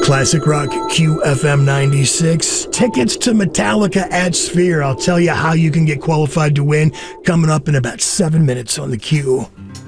Classic Rock QFM 96. Tickets to Metallica at Sphere. I'll tell you how you can get qualified to win coming up in about 7 minutes on the Q.